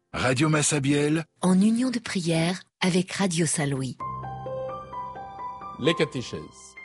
Radio Massabielle, en union de prière avec Radio Saint-Louis. Les catéchèses.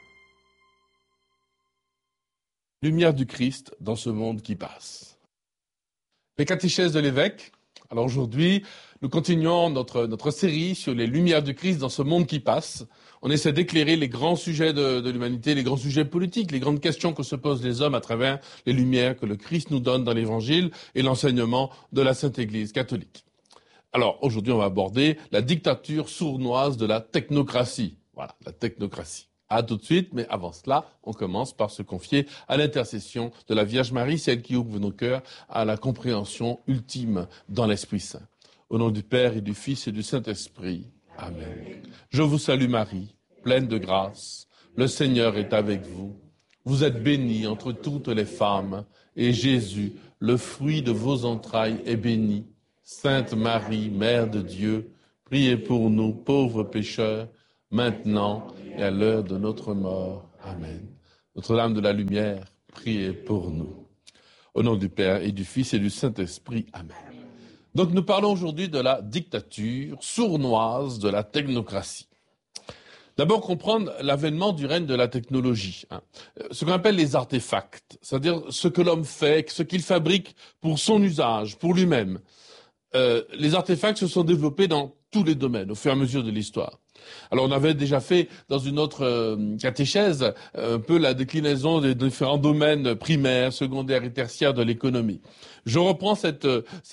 Lumière du Christ dans ce monde qui passe. Les catéchèses de l'évêque. Alors aujourd'hui, nous continuons notre série sur les lumières du Christ dans ce monde qui passe. On essaie d'éclairer les grands sujets de l'humanité, les grands sujets politiques, les grandes questions que se posent les hommes à travers les lumières que le Christ nous donne dans l'Évangile et l'enseignement de la Sainte Église catholique. Alors aujourd'hui, on va aborder la dictature sournoise de la technocratie. Voilà, la technocratie. À tout de suite, mais avant cela, on commence par se confier à l'intercession de la Vierge Marie, celle qui ouvre nos cœurs à la compréhension ultime dans l'Esprit Saint. Au nom du Père et du Fils et du Saint-Esprit. Amen. Je vous salue Marie, pleine de grâce. Le Seigneur est avec vous. Vous êtes bénie entre toutes les femmes, et Jésus, le fruit de vos entrailles, est béni. Sainte Marie, Mère de Dieu, priez pour nous, pauvres pécheurs, maintenant et à l'heure de notre mort. Amen. Notre-Dame de la Lumière, priez pour nous. Au nom du Père et du Fils et du Saint-Esprit. Amen. Donc nous parlons aujourd'hui de la dictature sournoise de la technocratie. D'abord comprendre l'avènement du règne de la technologie. Ce qu'on appelle les artefacts, c'est-à-dire ce que l'homme fait, ce qu'il fabrique pour son usage, pour lui-même. Les artefacts se sont développés dans tous les domaines au fur et à mesure de l'histoire. Alors on avait déjà fait dans une autre catéchèse un peu la déclinaison des différents domaines primaires, secondaires et tertiaires de l'économie. Je reprends cette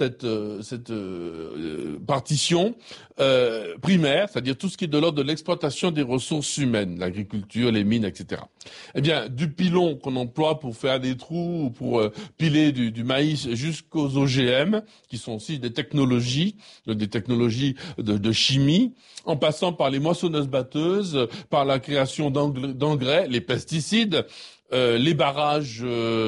partition primaire, c'est-à-dire tout ce qui est de l'ordre de l'exploitation des ressources humaines, l'agriculture, les mines, etc. Eh bien, du pilon qu'on emploie pour faire des trous ou pour piler du maïs jusqu'aux OGM, qui sont aussi des technologies de chimie, en passant par les moissonneuses-batteuses, par la création d'engrais, les pesticides, les barrages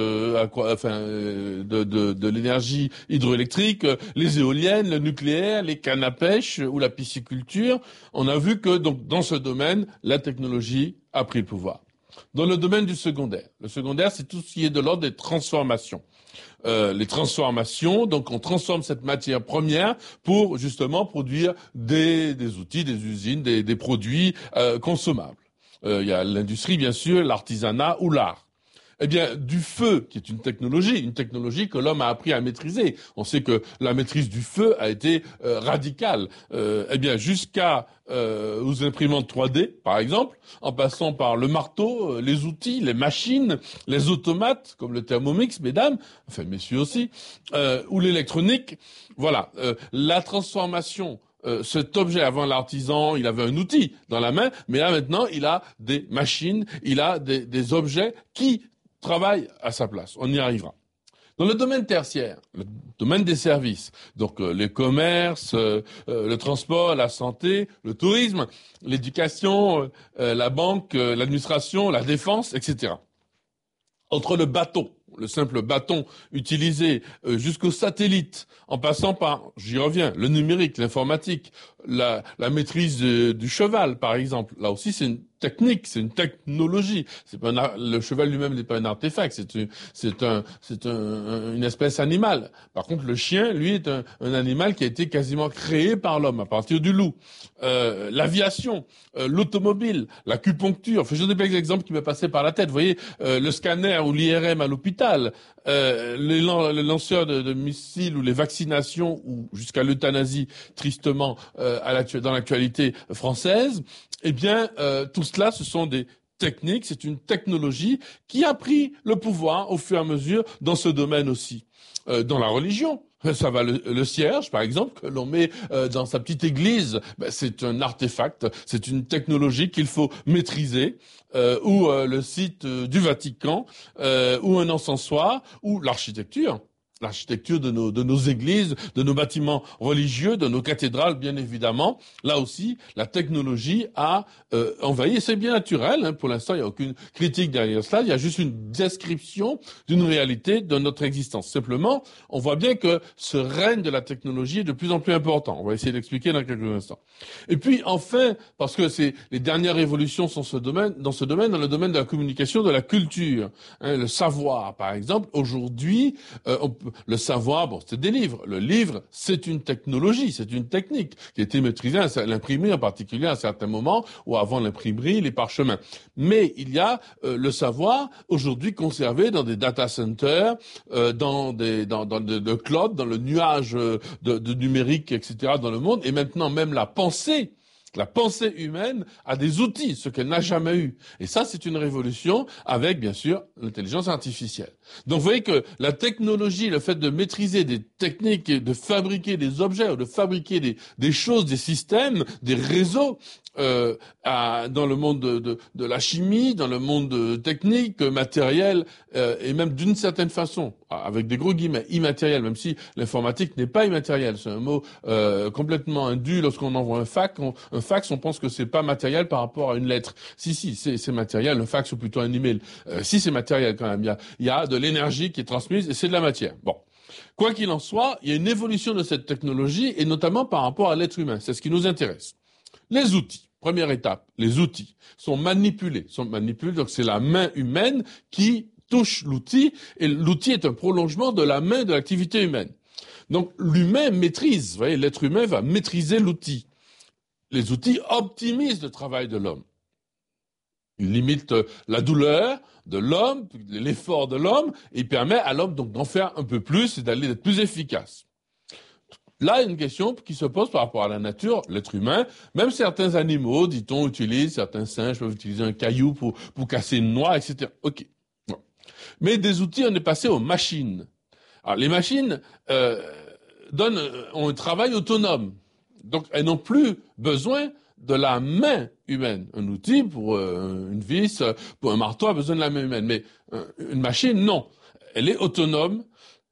de l'énergie hydroélectrique, les éoliennes, le nucléaire, les cannes à pêche ou la pisciculture. On a vu que donc dans ce domaine, la technologie a pris le pouvoir. Dans le domaine du secondaire, le secondaire, c'est tout ce qui est de l'ordre des transformations. Les transformations, donc on transforme cette matière première pour justement produire des outils, des usines, des produits consommables. Il y a l'industrie bien sûr, l'artisanat ou l'art. Eh bien, du feu, qui est une technologie que l'homme a appris à maîtriser. On sait que la maîtrise du feu a été radicale. Eh bien, jusqu'à aux imprimantes 3D, par exemple, en passant par le marteau, les outils, les machines, les automates, comme le Thermomix, mesdames, enfin messieurs aussi, ou l'électronique. Voilà, la transformation. Cet objet, avant l'artisan, il avait un outil dans la main, mais là maintenant, il a des machines, il a des objets qui travaillent à sa place. On y arrivera. Dans le domaine tertiaire, le domaine des services, donc les commerces, le transport, la santé, le tourisme, l'éducation, la banque, l'administration, la défense, etc. Entre le simple bâton utilisé jusqu'au satellite, en passant par, j'y reviens, le numérique, l'informatique, la maîtrise du cheval, par exemple. Là aussi, c'est une technique, c'est une technologie. Le cheval lui-même n'est pas un artefact, c'est une espèce animale. Par contre, le chien, lui, est un animal qui a été quasiment créé par l'homme à partir du loup. L'aviation, l'automobile, l'acupuncture. Enfin, je donne des exemples qui me passaient par la tête. Vous voyez, le scanner ou l'IRM à l'hôpital, les lanceurs de missiles ou les vaccinations ou jusqu'à l'euthanasie, tristement, dans l'actualité française. Eh bien, tout cela, ce sont des techniques, c'est une technologie qui a pris le pouvoir au fur et à mesure dans ce domaine aussi. Dans la religion, ça va le cierge, par exemple, que l'on met dans sa petite église, c'est un artefact, c'est une technologie qu'il faut maîtriser, ou le site du Vatican, ou un encensoir, ou l'architecture de nos églises, de nos bâtiments religieux, de nos cathédrales, bien évidemment. Là aussi, la technologie a envahi, et c'est bien naturel, pour l'instant, il n'y a aucune critique derrière cela, il y a juste une description d'une réalité de notre existence. Simplement, on voit bien que ce règne de la technologie est de plus en plus important. On va essayer d'expliquer dans quelques instants. Et puis, enfin, parce que les dernières révolutions sont dans le domaine de la communication, de la culture, le savoir, par exemple. Aujourd'hui, le savoir, bon, c'est des livres. Le livre, c'est une technologie, c'est une technique qui a été maîtrisée, l'imprimerie en particulier à un certain moment, ou avant l'imprimerie, les parchemins. Mais il y a le savoir aujourd'hui conservé dans des data centers, dans le cloud, dans le nuage de numérique, etc. dans le monde, et maintenant même la pensée humaine a des outils, ce qu'elle n'a jamais eu. Et ça, c'est une révolution avec, bien sûr, l'intelligence artificielle. Donc, vous voyez que la technologie, le fait de maîtriser des techniques, et de fabriquer des objets, ou de fabriquer des choses, des systèmes, des réseaux, dans le monde de la chimie, dans le monde technique, matériel, et même d'une certaine façon, avec des gros guillemets, immatériel, même si l'informatique n'est pas immatérielle. C'est un mot complètement indu. Lorsqu'on envoie un fax, on pense que c'est pas matériel par rapport à une lettre. Si, c'est matériel. Un fax ou plutôt un email. Si, c'est matériel quand même. Il y a de l'énergie qui est transmise et c'est de la matière. Bon. Quoi qu'il en soit, il y a une évolution de cette technologie et notamment par rapport à l'être humain. C'est ce qui nous intéresse. Les outils. Première étape, les outils sont manipulés. Donc c'est la main humaine qui touche l'outil et l'outil est un prolongement de la main de l'activité humaine. Donc l'humain maîtrise, vous voyez, l'être humain va maîtriser l'outil. Les outils optimisent le travail de l'homme. Ils limitent la douleur de l'homme, l'effort de l'homme, et il permet à l'homme donc d'en faire un peu plus et d'être plus efficace. Là, il y a une question qui se pose par rapport à la nature, l'être humain. Même certains animaux, dit-on, certains singes peuvent utiliser un caillou pour casser une noix, etc. Ok. Bon. Mais des outils, on est passé aux machines. Alors, les machines ont un travail autonome. Donc, elles n'ont plus besoin de la main humaine. Un outil pour une vis, pour un marteau a besoin de la main humaine. Mais une machine, non. Elle est autonome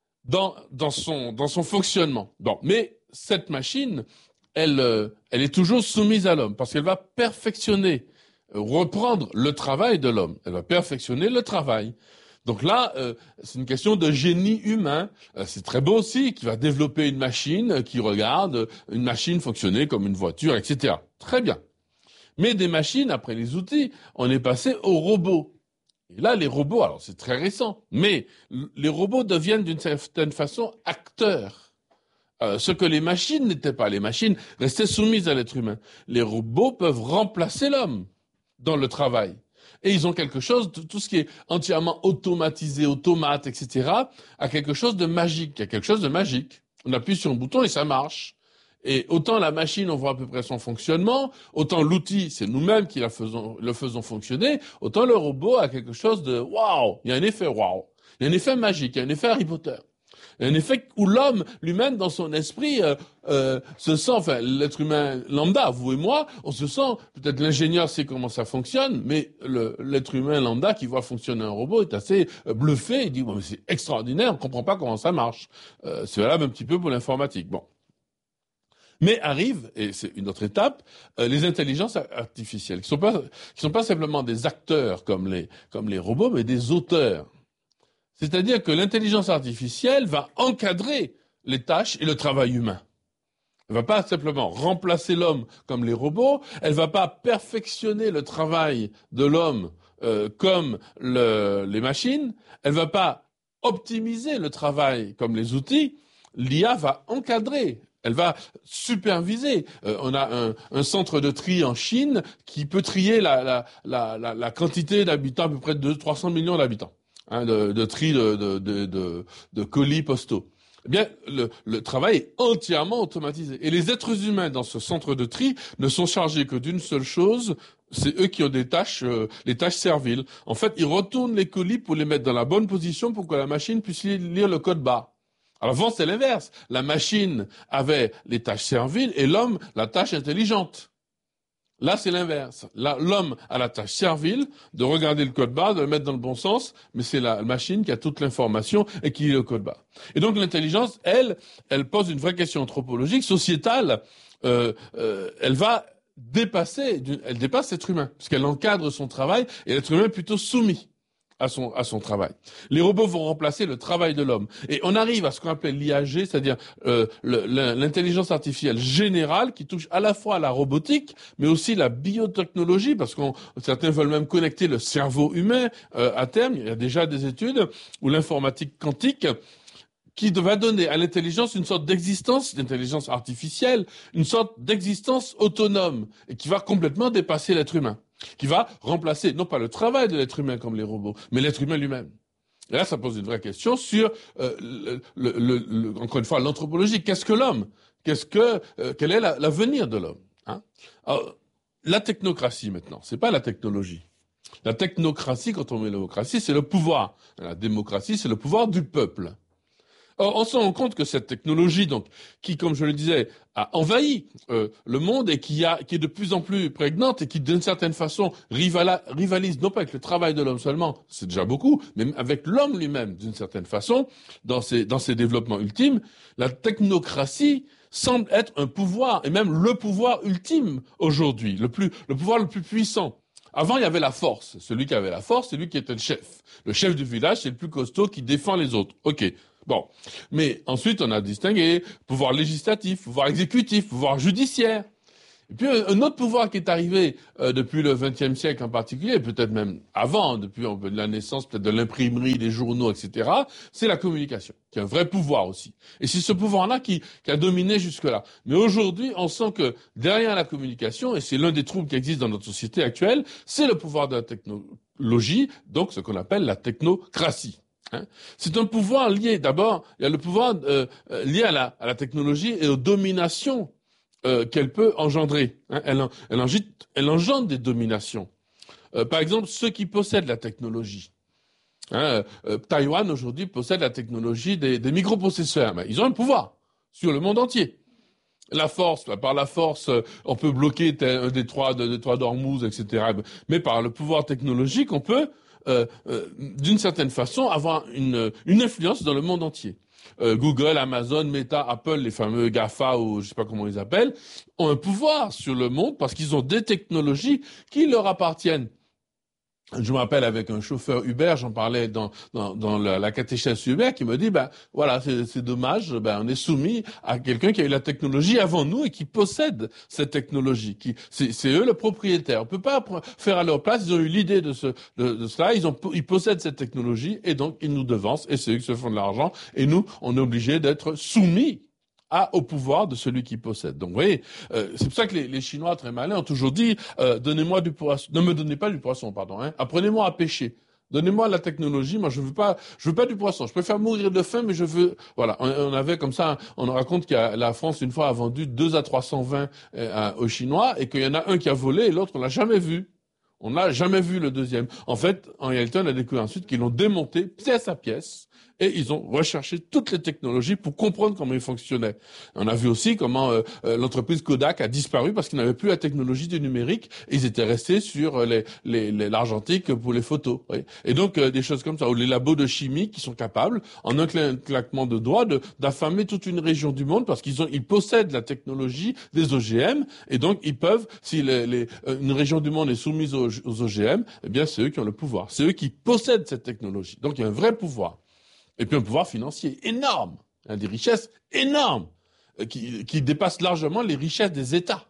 dans son fonctionnement. Bon, mais cette machine, elle est toujours soumise à l'homme parce qu'elle va perfectionner, reprendre le travail de l'homme. Elle va perfectionner le travail. Donc là, c'est une question de génie humain. C'est très beau aussi, qui va développer une machine qui regarde une machine fonctionner comme une voiture, etc. Très bien. Mais des machines, après les outils, on est passé aux robots. Et là, les robots, alors c'est très récent, mais les robots deviennent d'une certaine façon acteurs. Ce que les machines n'étaient pas. Les machines restaient soumises à l'être humain. Les robots peuvent remplacer l'homme dans le travail. Et ils ont quelque chose, tout ce qui est entièrement automatisé, automate, etc., a quelque chose de magique. Il y a quelque chose de magique. On appuie sur un bouton et ça marche. Et autant la machine, on voit à peu près son fonctionnement, autant l'outil, c'est nous-mêmes qui le faisons fonctionner, autant le robot a quelque chose de waouh. Il y a un effet waouh. Il y a un effet magique, il y a un effet Harry Potter. Il y a un effet où l'homme, lui-même, dans son esprit, se sent, enfin, l'être humain lambda, vous et moi, on se sent, peut-être l'ingénieur sait comment ça fonctionne, mais l'être humain lambda qui voit fonctionner un robot est assez bluffé, il dit, bon, mais c'est extraordinaire, on comprend pas comment ça marche. C'est valable un petit peu pour l'informatique. Bon. Mais arrive, et c'est une autre étape, les intelligences artificielles, qui sont pas simplement des acteurs comme les robots, mais des auteurs. C'est-à-dire que l'intelligence artificielle va encadrer les tâches et le travail humain. Elle va pas simplement remplacer l'homme comme les robots, elle va pas perfectionner le travail de l'homme comme les machines, elle va pas optimiser le travail comme les outils, l'IA va encadrer. Elle va superviser. On a un centre de tri en Chine qui peut trier la quantité d'habitants, à peu près de 300 millions d'habitants, de tri de colis postaux. Eh bien, le travail est entièrement automatisé. Et les êtres humains dans ce centre de tri ne sont chargés que d'une seule chose, c'est eux qui ont des tâches, les tâches serviles. En fait, ils retournent les colis pour les mettre dans la bonne position pour que la machine puisse lire le code barre. Alors avant, c'est l'inverse. La machine avait les tâches serviles et l'homme la tâche intelligente. Là, c'est l'inverse. Là, l'homme a la tâche servile de regarder le code barre, de le mettre dans le bon sens, mais c'est la machine qui a toute l'information et qui lit le code barre. Et donc l'intelligence, elle pose une vraie question anthropologique, sociétale. Elle dépasse l'être humain, puisqu'elle encadre son travail et l'être humain est plutôt soumis à son travail. Les robots vont remplacer le travail de l'homme. Et on arrive à ce qu'on appelle l'IAG, c'est-à-dire l'intelligence artificielle générale qui touche à la fois à la robotique, mais aussi la biotechnologie, parce que certains veulent même connecter le cerveau humain à terme. Il y a déjà des études où l'informatique quantique qui va donner à l'intelligence une sorte d'existence, d'intelligence artificielle, une sorte d'existence autonome, et qui va complètement dépasser l'être humain, qui va remplacer, non pas le travail de l'être humain comme les robots, mais l'être humain lui-même. Et là, ça pose une vraie question sur, encore une fois, l'anthropologie. Qu'est-ce que l'homme? Quel est l'avenir de l'homme, hein? Alors, la technocratie, maintenant, c'est pas la technologie. La technocratie, quand on met démocratie, c'est le pouvoir. La démocratie, c'est le pouvoir du peuple. Or, on se rend compte que cette technologie, donc, qui, comme je le disais, a envahi le monde et qui est de plus en plus prégnante et qui, d'une certaine façon, rivalise non pas avec le travail de l'homme seulement, c'est déjà beaucoup, mais avec l'homme lui-même, d'une certaine façon, dans ses développements ultimes, la technocratie semble être un pouvoir, et même le pouvoir ultime aujourd'hui, le pouvoir le plus puissant. Avant, il y avait la force. Celui qui avait la force, c'est lui qui était le chef. Le chef du village, c'est le plus costaud qui défend les autres. Ok. Bon. Mais ensuite, on a distingué pouvoir législatif, pouvoir exécutif, pouvoir judiciaire. Et puis, un autre pouvoir qui est arrivé depuis le XXe siècle en particulier, peut-être même avant, depuis la naissance peut-être de l'imprimerie, des journaux, etc., c'est la communication, qui est un vrai pouvoir aussi. Et c'est ce pouvoir-là qui a dominé jusque-là. Mais aujourd'hui, on sent que derrière la communication, et c'est l'un des troubles qui existent dans notre société actuelle, c'est le pouvoir de la technologie, donc ce qu'on appelle la technocratie. Hein. C'est un pouvoir lié, d'abord, il y a le pouvoir lié à la technologie et aux dominations qu'elle peut engendrer. Hein. Elle engendre des dominations. Par exemple, ceux qui possèdent la technologie. Hein, Taïwan, aujourd'hui, possède la technologie des microprocesseurs. Mais ils ont un pouvoir sur le monde entier. La force, par la force, on peut bloquer un détroit d'Ormuz, etc. Mais par le pouvoir technologique, on peut, d'une certaine façon, avoir une influence dans le monde entier. Google, Amazon, Meta, Apple, les fameux GAFA ou je sais pas comment ils appellent, ont un pouvoir sur le monde parce qu'ils ont des technologies qui leur appartiennent. Je me rappelle avec un chauffeur Uber, j'en parlais dans la catéchèse Uber, qui me dit, voilà, c'est dommage, on est soumis à quelqu'un qui a eu la technologie avant nous et qui possède cette technologie. C'est eux le propriétaire. On peut pas faire à leur place. Ils ont eu l'idée de cela. Ils possèdent cette technologie et donc ils nous devancent et c'est eux qui se font de l'argent et nous, on est obligés d'être soumis au pouvoir de celui qui possède. Donc, vous voyez, c'est pour ça que les Chinois très malins ont toujours dit donnez-moi du poisson, ne me donnez pas du poisson, pardon. Apprenez-moi à pêcher. Donnez-moi la technologie. Moi, je veux pas du poisson. Je préfère mourir de faim, mais je veux. Voilà. On avait comme ça. On raconte que la France une fois a vendu 2 à 300 vins aux Chinois et qu'il y en a un qui a volé et l'autre on l'a jamais vu. On n'a jamais vu le deuxième. En fait, en réalité, on a découvert ensuite qu'ils l'ont démonté pièce à pièce. Et ils ont recherché toutes les technologies pour comprendre comment ils fonctionnaient. On a vu aussi comment l'entreprise Kodak a disparu parce qu'ils n'avaient plus la technologie du numérique. Et ils étaient restés sur l'argentique pour les photos. Oui. Et donc des choses comme ça, ou les labos de chimie qui sont capables, en un claquement de doigts, d'affamer toute une région du monde parce qu'ils possèdent la technologie des OGM. Et donc ils peuvent, si une région du monde est soumise aux OGM, eh bien c'est eux qui ont le pouvoir. C'est eux qui possèdent cette technologie. Donc il y a un vrai pouvoir. Et puis un pouvoir financier énorme, des richesses énormes, qui dépassent largement les richesses des États.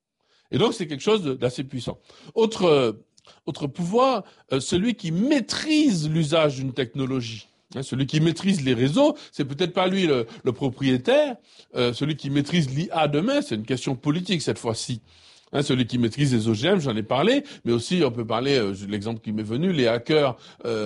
Et donc c'est quelque chose d'assez puissant. Autre pouvoir, celui qui maîtrise l'usage d'une technologie. Celui qui maîtrise les réseaux, c'est peut-être pas lui le propriétaire. Celui qui maîtrise l'IA demain, c'est une question politique cette fois-ci. Celui qui maîtrise les OGM, j'en ai parlé, mais aussi on peut parler, l'exemple qui m'est venu, les hackers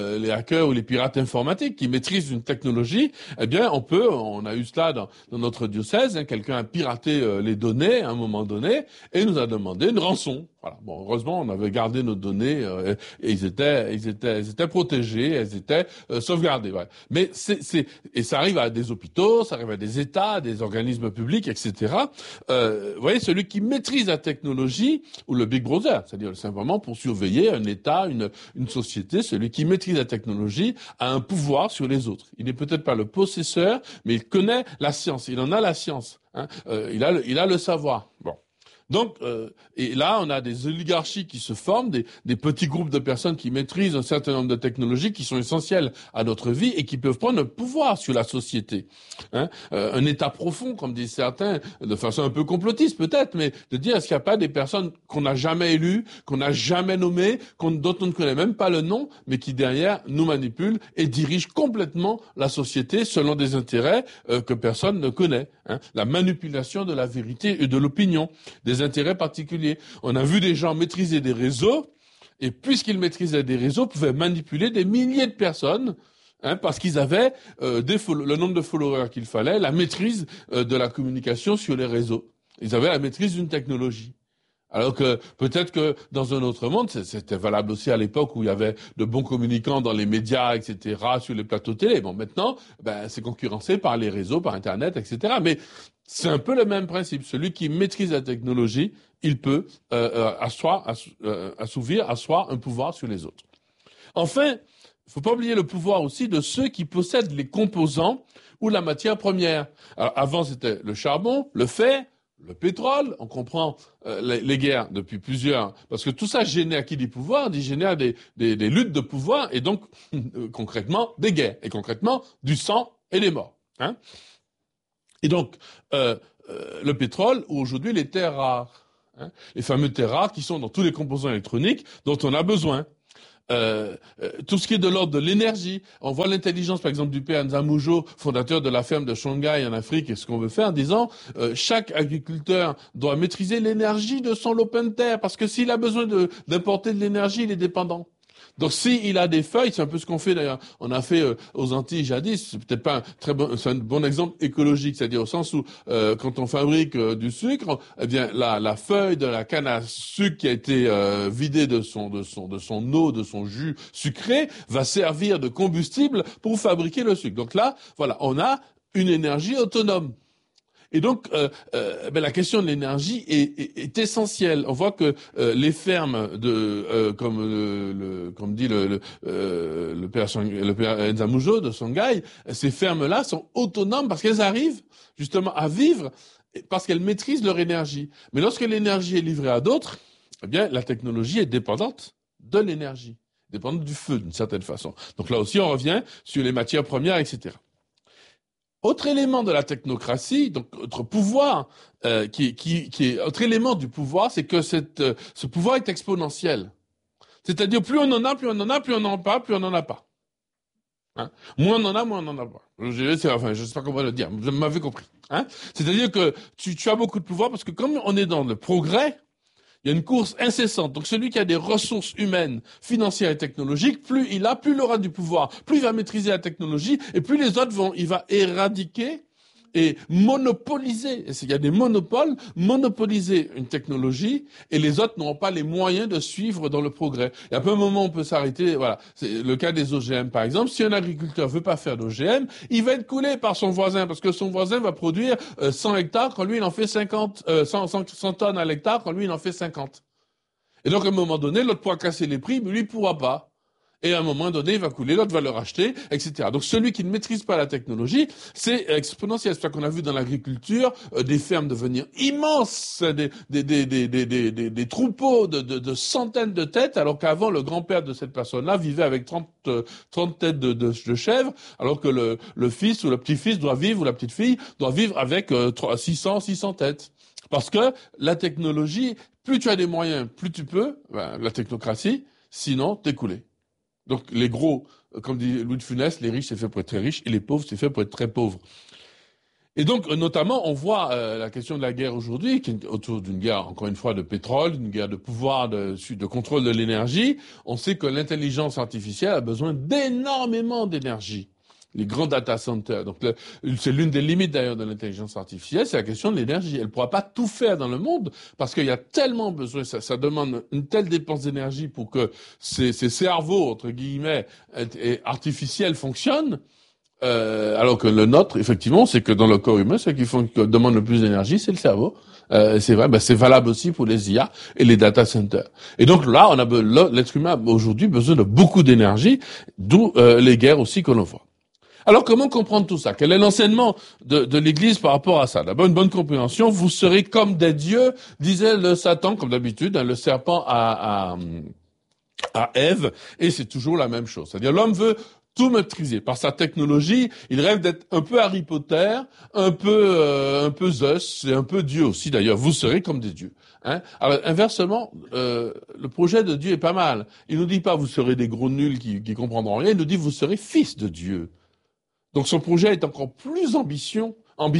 ou les pirates informatiques qui maîtrisent une technologie. Eh bien, on a eu cela dans notre diocèse. Quelqu'un a piraté les données à un moment donné et nous a demandé une rançon. Voilà. Bon, heureusement, on avait gardé nos données et ils étaient protégés, elles étaient sauvegardées. Ouais. Mais et ça arrive à des hôpitaux, ça arrive à des États, à des organismes publics, etc. Vous voyez, celui qui maîtrise la technologie ou le Big Brother, c'est-à-dire simplement pour surveiller un État, une société, celui qui maîtrise la technologie a un pouvoir sur les autres. Il n'est peut-être pas le possesseur, mais il connaît la science. Il en a la science. Il a le savoir. Bon. Donc, et là, on a des oligarchies qui se forment, des petits groupes de personnes qui maîtrisent un certain nombre de technologies qui sont essentielles à notre vie et qui peuvent prendre le pouvoir sur la société. Un État profond, comme disent certains, de façon un peu complotiste peut-être, mais de dire est-ce qu'il n'y a pas des personnes qu'on n'a jamais élues, qu'on n'a jamais nommées, dont on ne connaît même pas le nom, mais qui derrière nous manipulent et dirigent complètement la société selon des intérêts que personne ne connaît. La manipulation de la vérité et de l'opinion, des intérêts particuliers. On a vu des gens maîtriser des réseaux, et puisqu'ils maîtrisaient des réseaux, pouvaient manipuler des milliers de personnes, parce qu'ils avaient le nombre de followers qu'il fallait, la maîtrise de la communication sur les réseaux. Ils avaient la maîtrise d'une technologie. Alors que peut-être que dans un autre monde, c'était valable aussi à l'époque où il y avait de bons communicants dans les médias, etc., sur les plateaux télé. Bon, maintenant, c'est concurrencé par les réseaux, par Internet, etc. Mais c'est un peu le même principe. Celui qui maîtrise la technologie, il peut asseoir un pouvoir sur les autres. Enfin, il faut pas oublier le pouvoir aussi de ceux qui possèdent les composants ou la matière première. Alors, avant, c'était le charbon, le fer, le pétrole. On comprend les guerres depuis plusieurs, parce que tout ça génère qui dit pouvoir, génère des luttes de pouvoir, et donc concrètement des guerres, et concrètement du sang et des morts. Et donc le pétrole, ou aujourd'hui les terres rares, les fameux terres rares qui sont dans tous les composants électroniques dont on a besoin. Tout ce qui est de l'ordre de l'énergie. On voit l'intelligence, par exemple, du père Nzamujo, fondateur de la ferme de Shanghai en Afrique, et ce qu'on veut faire en disant chaque agriculteur doit maîtriser l'énergie de son lopin de terre, parce que s'il a besoin d'importer de l'énergie, il est dépendant. Donc, s'il a des feuilles, c'est un peu ce qu'on fait d'ailleurs. On a fait aux Antilles jadis. C'est peut-être pas c'est un bon exemple écologique, c'est-à-dire au sens où quand on fabrique du sucre, eh bien la feuille de la canne à sucre qui a été vidée de son eau, de son jus sucré, va servir de combustible pour fabriquer le sucre. Donc là, voilà, on a une énergie autonome. Et donc, la question de l'énergie est essentielle. On voit que les fermes comme dit le père Nzamujo de Shanghai, ces fermes-là sont autonomes parce qu'elles arrivent justement à vivre parce qu'elles maîtrisent leur énergie. Mais lorsque l'énergie est livrée à d'autres, eh bien, la technologie est dépendante de l'énergie, dépendante du feu d'une certaine façon. Donc là aussi, on revient sur les matières premières, etc. Autre élément de la technocratie, donc autre pouvoir, qui est autre élément du pouvoir, c'est que ce pouvoir est exponentiel. C'est-à-dire plus on en a, plus on en a, plus on en a pas, plus on en a pas. Moins on en a, moins on en a pas. Je sais pas comment le dire, vous m'avez compris. C'est-à-dire que tu as beaucoup de pouvoir parce que comme on est dans le progrès, il y a une course incessante. Donc celui qui a des ressources humaines, financières et technologiques, plus il aura du pouvoir, plus il va maîtriser la technologie, et plus les autres il va éradiquer et monopoliser. Il y a des monopoles, monopoliser une technologie, et les autres n'auront pas les moyens de suivre dans le progrès. Et à un moment, on peut s'arrêter. Voilà, c'est le cas des OGM par exemple. Si un agriculteur veut pas faire d'OGM, il va être coulé par son voisin parce que son voisin va produire 100 hectares quand lui il en fait 100 tonnes à l'hectare quand lui il en fait 50. Et donc à un moment donné, l'autre pourra casser les prix, mais lui il pourra pas. Et à un moment donné, il va couler, l'autre va le racheter, etc. Donc celui qui ne maîtrise pas la technologie, c'est exponentiel. C'est ça qu'on a vu dans l'agriculture, des fermes devenir immenses, des troupeaux de centaines de têtes, alors qu'avant, le grand-père de cette personne-là vivait avec 30 têtes de chèvres, alors que le fils ou le petit-fils doit vivre, ou la petite-fille doit vivre avec 600 têtes. Parce que la technologie, plus tu as des moyens, plus tu peux, la technocratie, sinon t'es coulé. Donc les gros, comme dit Louis de Funès, les riches c'est fait pour être très riches et les pauvres c'est fait pour être très pauvres. Et donc notamment on voit la question de la guerre aujourd'hui, qui est autour d'une guerre encore une fois de pétrole, une guerre de pouvoir, de contrôle de l'énergie. On sait que l'intelligence artificielle a besoin d'énormément d'énergie. Les grands data centers. Donc c'est l'une des limites d'ailleurs de l'intelligence artificielle, c'est la question de l'énergie. Elle ne pourra pas tout faire dans le monde parce qu'il y a tellement besoin, ça demande une telle dépense d'énergie pour que ces cerveaux, entre guillemets, artificiels fonctionnent. Alors que le nôtre, effectivement, c'est que dans le corps humain, ce qui demande le plus d'énergie, c'est le cerveau. C'est vrai, c'est valable aussi pour les IA et les data centers. Et donc là, l'être humain a aujourd'hui besoin de beaucoup d'énergie, d'où les guerres aussi que l'on voit. Alors, comment comprendre tout ça? Quel est l'enseignement de l'Église par rapport à ça? D'abord, une bonne compréhension. Vous serez comme des dieux, disait le Satan, comme d'habitude, le serpent à Ève, et c'est toujours la même chose. C'est-à-dire, l'homme veut tout maîtriser. Par sa technologie, il rêve d'être un peu Harry Potter, un peu Zeus, et un peu Dieu aussi d'ailleurs. Vous serez comme des dieux. Hein. Alors, inversement, le projet de Dieu est pas mal. Il nous dit pas vous serez des gros nuls qui comprendront rien, il nous dit vous serez fils de Dieu. Donc son projet est encore plus ambitieux,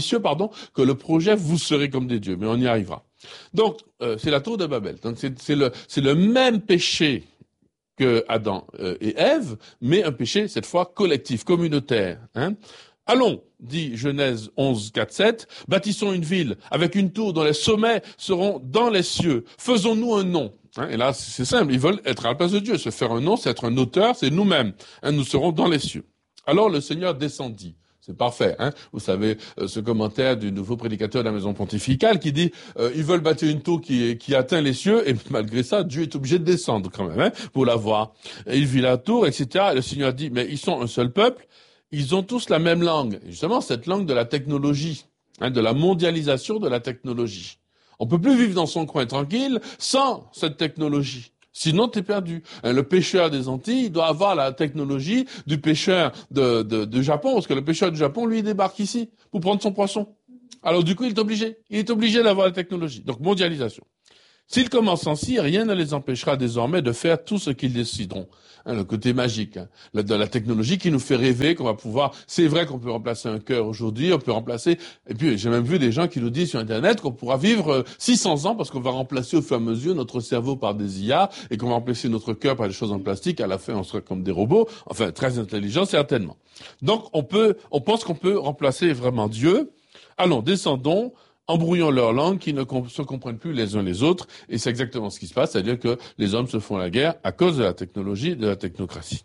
que le projet vous serez comme des dieux, mais on y arrivera. Donc, c'est la tour de Babel. Donc c'est le même péché que Adam et Ève, mais un péché, cette fois, collectif, communautaire. Hein. Allons, dit Genèse 11, 4, 7, bâtissons une ville avec une tour dont les sommets seront dans les cieux. Faisons-nous un nom. Hein, et là, c'est simple, ils veulent être à la place de Dieu. Se faire un nom, c'est être un auteur, c'est nous-mêmes. Hein, nous serons dans les cieux. Alors le Seigneur descendit. C'est parfait, hein. Vous savez, ce commentaire du nouveau prédicateur de la maison pontificale qui dit ils veulent bâtir une tour qui atteint les cieux, et malgré ça, Dieu est obligé de descendre quand même, hein, pour la voir. Et il vit la tour, etc. Et le Seigneur dit, mais ils sont un seul peuple, ils ont tous la même langue. Et justement, cette langue de la technologie, hein, de la mondialisation de la technologie. On peut plus vivre dans son coin tranquille sans cette technologie. Sinon, t'es perdu. Le pêcheur des Antilles, il doit avoir la technologie du pêcheur de Japon, parce que le pêcheur du Japon, lui, il débarque ici pour prendre son poisson. Alors, du coup, il est obligé. Il est obligé d'avoir la technologie. Donc, mondialisation. S'ils commencent ainsi, rien ne les empêchera désormais de faire tout ce qu'ils décideront. Hein, le côté magique, hein, de la technologie qui nous fait rêver qu'on va pouvoir... C'est vrai qu'on peut remplacer un cœur aujourd'hui, on peut remplacer... Et puis, j'ai même vu des gens qui nous disent sur Internet qu'on pourra vivre 600 ans parce qu'on va remplacer au fur et à mesure notre cerveau par des IA et qu'on va remplacer notre cœur par des choses en plastique. À la fin, on sera comme des robots. Enfin, très intelligents, certainement. Donc, on pense qu'on peut remplacer vraiment Dieu. Allons, descendons... embrouillons leur langue, qui ne se comprennent plus les uns les autres, et c'est exactement ce qui se passe, c'est-à-dire que les hommes se font la guerre à cause de la technologie, de la technocratie.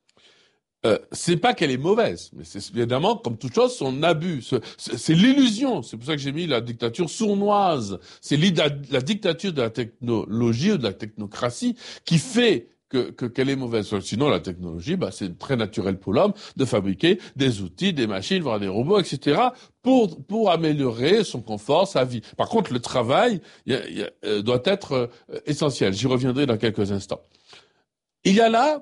C'est pas qu'elle est mauvaise, mais c'est évidemment, comme toute chose, son abus. C'est l'illusion. C'est pour ça que j'ai mis la dictature sournoise. C'est la dictature de la technologie ou de la technocratie qui fait qu'elle est mauvaise. Sinon, la technologie, c'est très naturel pour l'homme de fabriquer des outils, des machines, voire des robots, etc., pour améliorer son confort, sa vie. Par contre, le travail doit être essentiel. J'y reviendrai dans quelques instants. Il y a là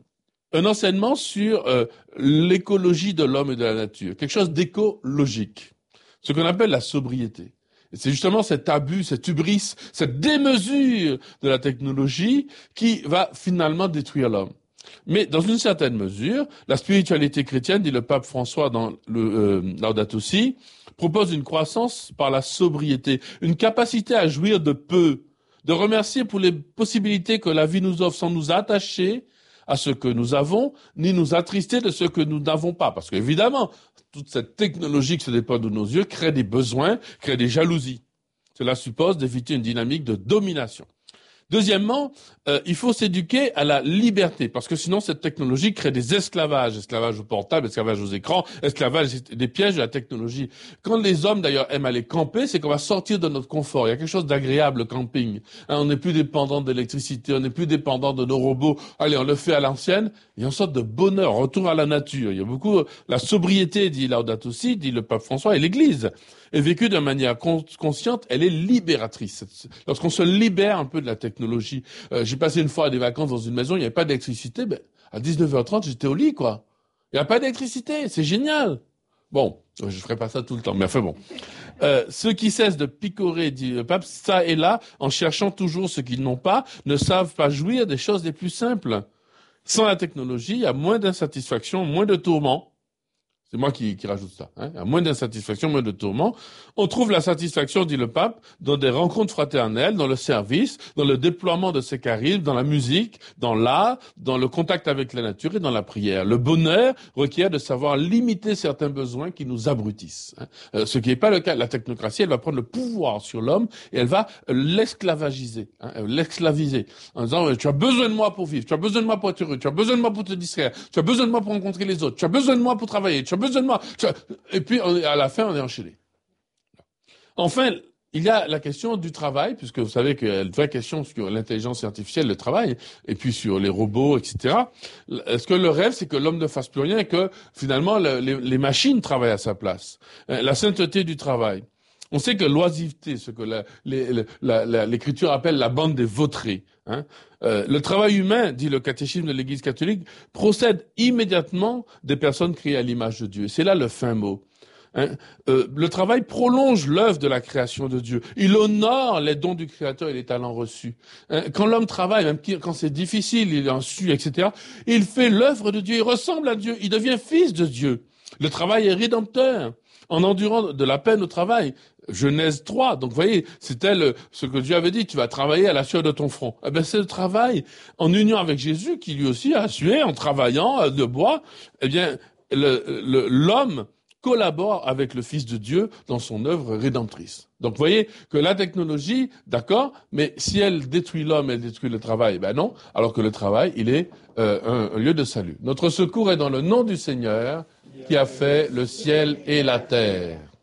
un enseignement sur l'écologie de l'homme et de la nature, quelque chose d'écologique, ce qu'on appelle la sobriété. Et c'est justement cet abus, cette hubris, cette démesure de la technologie qui va finalement détruire l'homme. Mais dans une certaine mesure, la spiritualité chrétienne, dit le pape François dans le Laudato Si, propose une croissance par la sobriété, une capacité à jouir de peu, de remercier pour les possibilités que la vie nous offre sans nous attacher à ce que nous avons, ni nous attrister de ce que nous n'avons pas. Parce qu'évidemment, toute cette technologie qui se déploie de nos yeux crée des besoins, crée des jalousies. Cela suppose d'éviter une dynamique de domination. Deuxièmement, il faut s'éduquer à la liberté, parce que sinon cette technologie crée des esclavages, esclavage au portable, esclavage aux écrans, esclavage des pièges de la technologie. Quand les hommes d'ailleurs aiment aller camper, c'est qu'on va sortir de notre confort. Il y a quelque chose d'agréable, le camping. Hein, on n'est plus dépendant d'électricité, on n'est plus dépendant de nos robots. Allez, on le fait à l'ancienne. Il y a une sorte de bonheur, retour à la nature. Il y a beaucoup la sobriété, dit Laudato Si, dit le pape François, et l'Église est vécue de manière consciente, elle est libératrice. Lorsqu'on se libère un peu de la technologie. J'ai passé une fois des vacances dans une maison, il n'y avait pas d'électricité, à 19h30, j'étais au lit, quoi. Il n'y a pas d'électricité, c'est génial. Bon, je ferai pas ça tout le temps, mais enfin bon. Ceux qui cessent de picorer, dit le pape, ça et là, en cherchant toujours ce qu'ils n'ont pas, ne savent pas jouir des choses les plus simples. Sans la technologie, il y a moins d'insatisfaction, moins de tourments. C'est moi qui rajoute ça. Hein. Il y a moins d'insatisfaction, moins de tourments. On trouve la satisfaction, dit le pape, dans des rencontres fraternelles, dans le service, dans le déploiement de ses charismes, dans la musique, dans l'art, dans le contact avec la nature et dans la prière. Le bonheur requiert de savoir limiter certains besoins qui nous abrutissent. Hein. Ce qui n'est pas le cas. La technocratie, elle va prendre le pouvoir sur l'homme et elle va l'esclavagiser, l'esclaviser. En disant, tu as besoin de moi pour vivre, tu as besoin de moi pour être heureux, tu as besoin de moi pour te distraire, tu as besoin de moi pour rencontrer les autres, tu as besoin de moi pour travailler, tu as besoin de moi. Et puis, à la fin, on est enchaîné. Enfin, il y a la question du travail, puisque vous savez qu'il y a une vraie question sur l'intelligence artificielle, le travail, et puis sur les robots, etc. Est-ce que le rêve, c'est que l'homme ne fasse plus rien et que finalement les machines travaillent à sa place? La sainteté du travail. On sait que l'oisiveté, ce que l'Écriture appelle la bande des vautrés, hein, le travail humain, dit le catéchisme de l'Église catholique, procède immédiatement des personnes créées à l'image de Dieu. C'est là le fin mot. Hein, le travail prolonge l'œuvre de la création de Dieu. Il honore les dons du Créateur et les talents reçus. Hein, quand l'homme travaille, même quand c'est difficile, il en suit, etc., il fait l'œuvre de Dieu, il ressemble à Dieu, il devient fils de Dieu. Le travail est rédempteur. En endurant de la peine au travail. Genèse 3. Donc, vous voyez, c'était ce que Dieu avait dit. Tu vas travailler à la sueur de ton front. Eh ben, c'est le travail en union avec Jésus qui lui aussi a sué en travaillant de bois. Eh bien, l'homme collabore avec le Fils de Dieu dans son œuvre rédemptrice. Donc, vous voyez que la technologie, d'accord, mais si elle détruit l'homme, elle détruit le travail. Ben non. Alors que le travail, il est un lieu de salut. Notre secours est dans le nom du Seigneur, qui a fait le ciel et la terre.